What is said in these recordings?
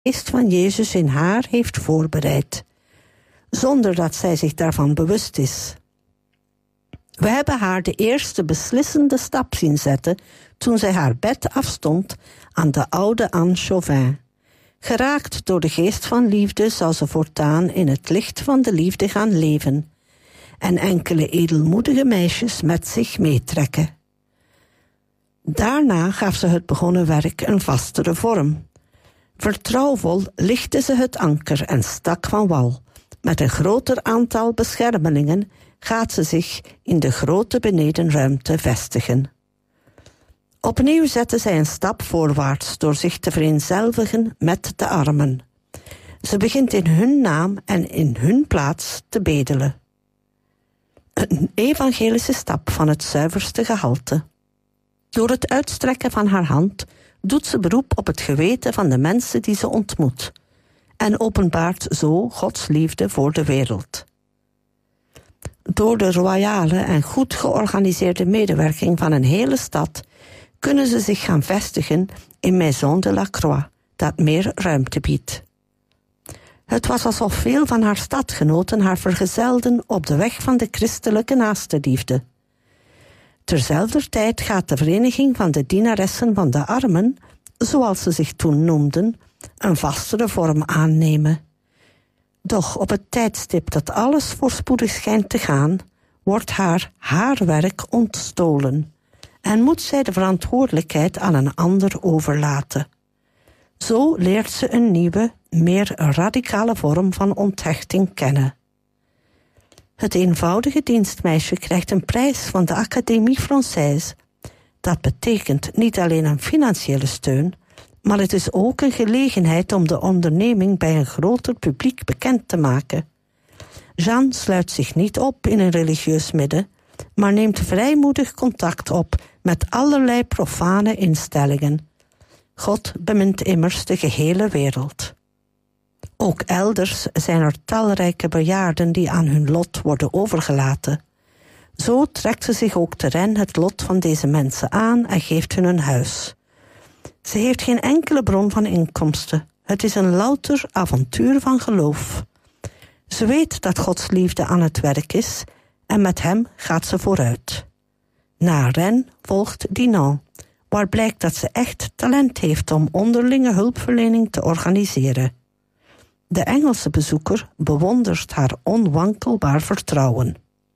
geest van Jezus in haar heeft voorbereid, zonder dat zij zich daarvan bewust is. We hebben haar de eerste beslissende stap zien zetten toen zij haar bed afstond aan de oude Anne Chauvin. Geraakt door de geest van liefde zal ze voortaan in het licht van de liefde gaan leven en enkele edelmoedige meisjes met zich meetrekken. Daarna gaf ze het begonnen werk een vastere vorm. Vertrouwvol lichtte ze het anker en stak van wal. Met een groter aantal beschermelingen gaat ze zich in de grote benedenruimte vestigen. Opnieuw zette zij een stap voorwaarts door zich te vereenzelvigen met de armen. Ze begint in hun naam en in hun plaats te bedelen. Een evangelische stap van het zuiverste gehalte. Door het uitstrekken van haar hand doet ze beroep op het geweten van de mensen die ze ontmoet en openbaart zo Gods liefde voor de wereld. Door de royale en goed georganiseerde medewerking van een hele stad kunnen ze zich gaan vestigen in Maison de la Croix, dat meer ruimte biedt. Het was alsof veel van haar stadgenoten haar vergezelden op de weg van de christelijke naastenliefde. Terzelfder tijd gaat de vereniging van de dienaressen van de armen, zoals ze zich toen noemden, een vastere vorm aannemen. Doch op het tijdstip dat alles voorspoedig schijnt te gaan, wordt haar werk ontstolen en moet zij de verantwoordelijkheid aan een ander overlaten. Zo leert ze een nieuwe, meer radicale vorm van onthechting kennen. Het eenvoudige dienstmeisje krijgt een prijs van de Académie Française. Dat betekent niet alleen een financiële steun, maar het is ook een gelegenheid om de onderneming bij een groter publiek bekend te maken. Jeanne sluit zich niet op in een religieus midden, maar neemt vrijmoedig contact op met allerlei profane instellingen. God bemint immers de gehele wereld. Ook elders zijn er talrijke bejaarden die aan hun lot worden overgelaten. Zo trekt ze zich ook terrein het lot van deze mensen aan en geeft hun een huis. Ze heeft geen enkele bron van inkomsten. Het is een louter avontuur van geloof. Ze weet dat Gods liefde aan het werk is en met hem gaat ze vooruit. Na Rennes volgt Dinan, waar blijkt dat ze echt talent heeft om onderlinge hulpverlening te organiseren. De Engelse bezoeker bewondert haar onwankelbaar vertrouwen.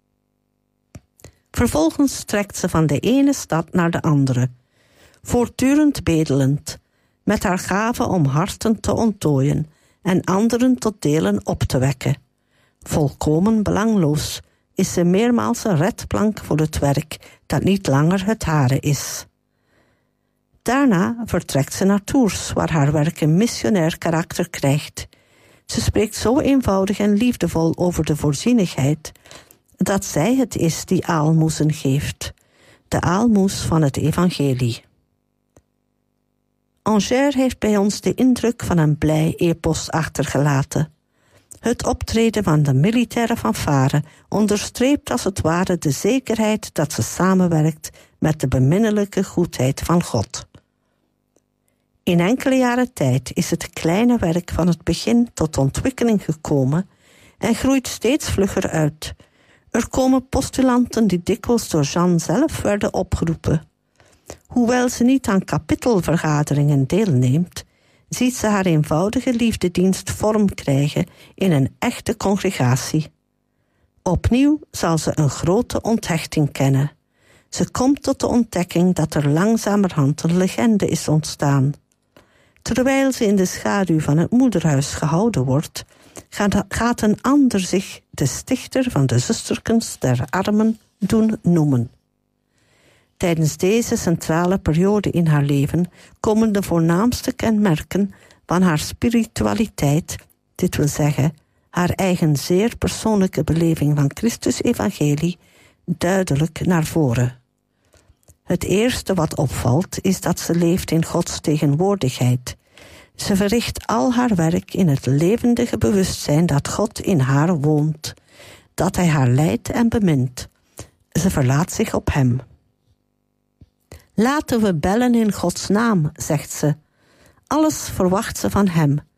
Vervolgens trekt ze van de ene stad naar de andere, voortdurend bedelend, met haar gave om harten te onttooien en anderen tot delen op te wekken. Volkomen belangloos is ze meermaals een redplank voor het werk dat niet langer het hare is. Daarna vertrekt ze naar Tours, waar haar werk een missionair karakter krijgt. Ze spreekt zo eenvoudig en liefdevol over de voorzienigheid dat zij het is die aalmoezen geeft, de aalmoes van het evangelie. Angers heeft bij ons de indruk van een blij epos achtergelaten. Het optreden van de militaire fanfare onderstreept als het ware de zekerheid dat ze samenwerkt met de beminnelijke goedheid van God. In enkele jaren tijd is het kleine werk van het begin tot ontwikkeling gekomen en groeit steeds vlugger uit. Er komen postulanten die dikwijls door Jeanne zelf werden opgeroepen. Hoewel ze niet aan kapittelvergaderingen deelneemt, ziet ze haar eenvoudige liefdedienst vorm krijgen in een echte congregatie. Opnieuw zal ze een grote onthechting kennen. Ze komt tot de ontdekking dat er langzamerhand een legende is ontstaan. Terwijl ze in de schaduw van het moederhuis gehouden wordt, gaat een ander zich de stichter van de zusterkens der armen doen noemen. Tijdens deze centrale periode in haar leven komen de voornaamste kenmerken van haar spiritualiteit, dit wil zeggen, haar eigen zeer persoonlijke beleving van Christus evangelie, duidelijk naar voren. Het eerste wat opvalt is dat ze leeft in Gods tegenwoordigheid. Ze verricht al haar werk in het levendige bewustzijn dat God in haar woont, dat hij haar leidt en bemint. Ze verlaat zich op hem. Laten we bellen in Gods naam, zegt ze. Alles verwacht ze van hem.